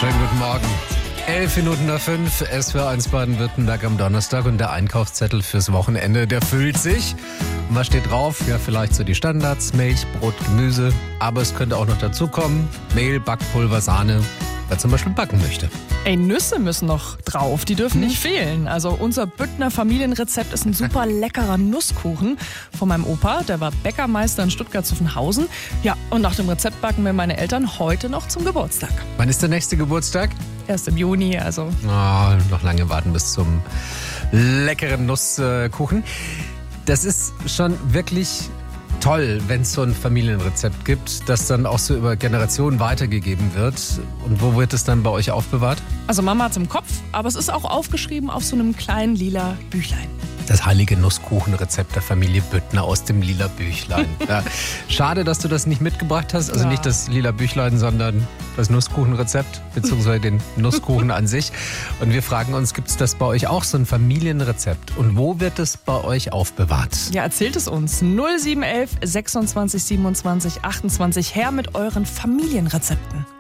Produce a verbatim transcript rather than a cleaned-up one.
Schönen guten Morgen. Elf Minuten nach fünf, S W R eins Baden-Württemberg am Donnerstag und der Einkaufszettel fürs Wochenende, der füllt sich. Und was steht drauf? Ja, vielleicht so die Standards, Milch, Brot, Gemüse. Aber es könnte auch noch dazu kommen, Mehl, Backpulver, Sahne, wer zum Beispiel backen möchte. Ey, Nüsse müssen noch drauf, die dürfen nicht fehlen. Also unser Büttner Familienrezept ist ein super leckerer Nusskuchen von meinem Opa. Der war Bäckermeister in Stuttgart-Zuffenhausen. Ja, und nach dem Rezept backen mir meine Eltern heute noch zum Geburtstag. Wann ist der nächste Geburtstag? Erst im Juni, also. Oh, noch lange warten bis zum leckeren Nusskuchen. Das ist schon wirklich toll, wenn es so ein Familienrezept gibt, das dann auch so über Generationen weitergegeben wird. Und wo wird es dann bei euch aufbewahrt? Also Mama hat's im Kopf, aber es ist auch aufgeschrieben auf so einem kleinen lila Büchlein. Das heilige Nusskuchenrezept der Familie Büttner aus dem lila Büchlein. Ja, schade, dass du das nicht mitgebracht hast. Also Ja. nicht das lila Büchlein, sondern das Nusskuchenrezept, beziehungsweise den Nusskuchen an sich. Und wir fragen uns, gibt es das bei euch auch, so ein Familienrezept? Und wo wird es bei euch aufbewahrt? Ja, erzählt es uns. null sieben eins eins sechsundzwanzig siebenundzwanzig achtundzwanzig her mit euren Familienrezepten.